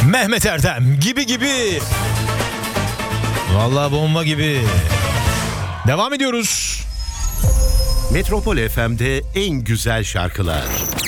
Mehmet Erdem gibi. Vallahi bomba gibi. Devam ediyoruz. Metropol FM'de en güzel şarkılar.